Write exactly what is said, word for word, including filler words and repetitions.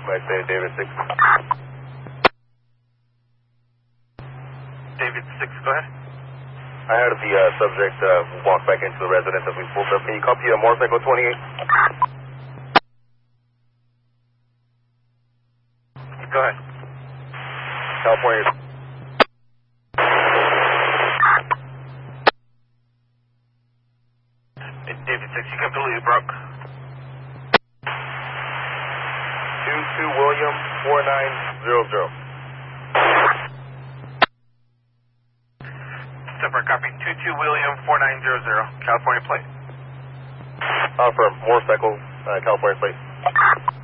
Might say David six. David six, go ahead. I had the uh, subject uh, walk back into the residence as we pulled up. Can you copy a motorcycle twenty-eight? Go ahead. California. David six, you completely broke. two two William four nine zero zero. Separate copy. two two William four nine zero zero. California plate. Uh, for motorcycle, uh, California plate.